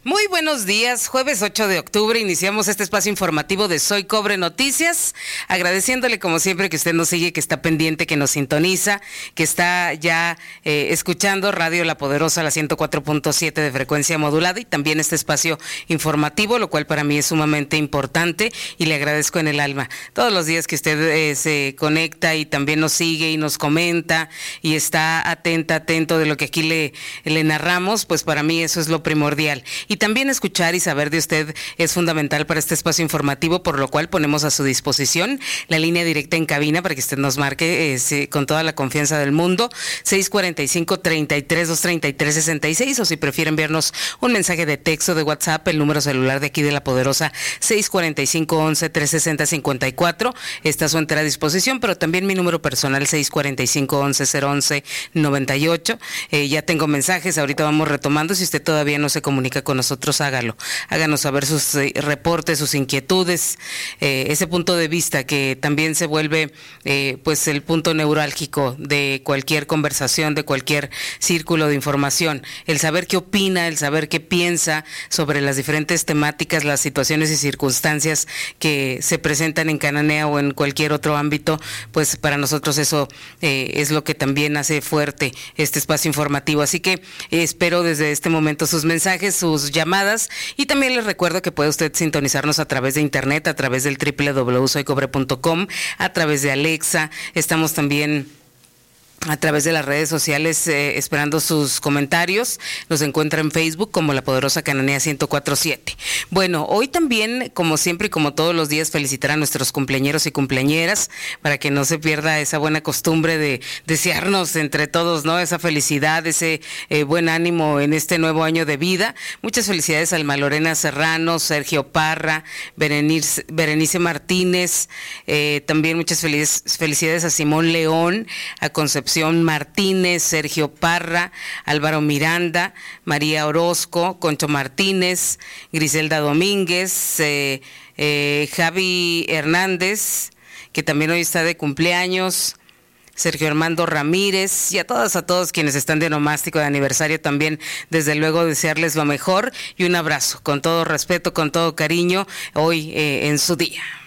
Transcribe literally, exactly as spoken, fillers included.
Muy buenos días, jueves ocho de octubre, iniciamos este espacio informativo de Soy Cobre Noticias, agradeciéndole como siempre que usted nos sigue, que está pendiente, que nos sintoniza, que está ya eh, escuchando Radio La Poderosa, la ciento cuatro punto siete de frecuencia modulada, y también este espacio informativo, lo cual para mí es sumamente importante y le agradezco en el alma. Todos los días que usted eh, se conecta y también nos sigue y nos comenta y está atenta, atento de lo que aquí le, le narramos, pues para mí eso es lo primordial. Y también escuchar y saber de usted es fundamental para este espacio informativo, por lo cual ponemos a su disposición la línea directa en cabina para que usted nos marque eh, sí, con toda la confianza del mundo, seis cuarenta y cinco, treinta y tres, doscientos treinta y tres, sesenta y seis, o si prefiere enviarnos un mensaje de texto de WhatsApp, el número celular de aquí de La Poderosa, seis cuarenta y cinco, once, trescientos sesenta, cincuenta y cuatro, está a su entera disposición, pero también mi número personal, seis cuarenta y cinco, once, cero once, noventa y ocho, eh, ya tengo mensajes, ahorita vamos retomando, si usted todavía no se comunica con nosotros, hágalo, háganos saber sus eh, reportes, sus inquietudes, eh, ese punto de vista que también se vuelve eh, pues el punto neurálgico de cualquier conversación, de cualquier círculo de información, el saber qué opina, el saber qué piensa sobre las diferentes temáticas, las situaciones y circunstancias que se presentan en Cananea o en cualquier otro ámbito, pues para nosotros eso eh, es lo que también hace fuerte este espacio informativo, así que eh, espero desde este momento sus mensajes, sus llamadas, y también les recuerdo que puede usted sintonizarnos a través de internet, a través del doble u doble u doble u punto soy cobre punto com, a través de Alexa, estamos también a través de las redes sociales eh, esperando sus comentarios. Nos encuentra en Facebook como La Poderosa Cananea ciento cuatro punto siete. Bueno, hoy también, como siempre y como todos los días, felicitar a nuestros cumpleañeros y cumpleañeras para que no se pierda esa buena costumbre de desearnos entre todos, ¿no? Esa felicidad, ese eh, buen ánimo en este nuevo año de vida. Muchas felicidades a Alma Lorena Serrano, Sergio Parra, Berenice, Berenice Martínez, eh, también muchas felicidades, felicidades a Simón León, a Concepción Martínez, Sergio Parra, Álvaro Miranda, María Orozco, Concho Martínez, Griselda Domínguez, eh, eh, Javi Hernández, que también hoy está de cumpleaños, Sergio Armando Ramírez, y a todas, a todos quienes están de onomástico de aniversario también, desde luego desearles lo mejor y un abrazo, con todo respeto, con todo cariño, hoy eh, en su día.